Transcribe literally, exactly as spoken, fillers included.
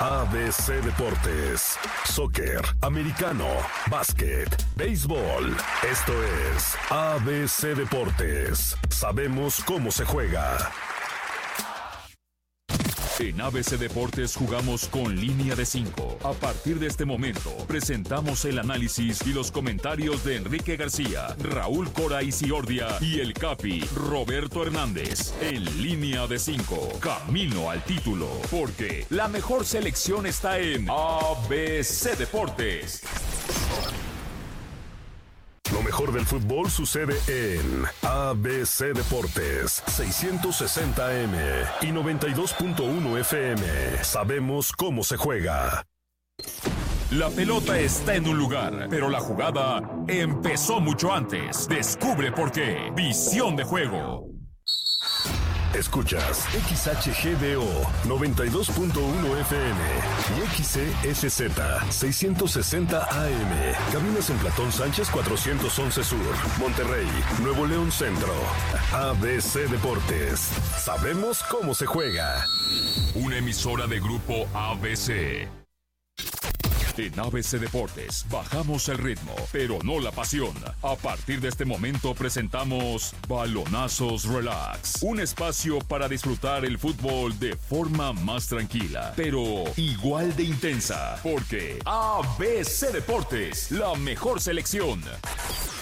A B C Deportes, soccer, americano, básquet, béisbol. Esto es A B C Deportes. Sabemos cómo se juega. En A B C Deportes jugamos con línea de cinco. A partir de este momento, presentamos el análisis y los comentarios de Enrique García, Raúl Cora Isiordia y el Capi, Roberto Hernández. En línea de cinco, camino al título, porque la mejor selección está en A B C Deportes. Lo mejor del fútbol sucede en A B C Deportes, seiscientos sesenta A M y noventa y dos punto uno F M. Sabemos cómo se juega. La pelota está en un lugar, pero la jugada empezó mucho antes. Descubre por qué. Visión de juego. Escuchas X H G D O noventa y dos punto uno F M y X C S Z seiscientos sesenta A M. Cabinas en Platón Sánchez cuatrocientos once Sur, Monterrey, Nuevo León Centro. A B C Deportes. Sabemos cómo se juega. Una emisora de Grupo A B C. En A B C Deportes bajamos el ritmo, pero no la pasión. A partir de este momento presentamos Balonazos Relax, un espacio para disfrutar el fútbol de forma más tranquila, pero igual de intensa, porque A B C Deportes, la mejor selección.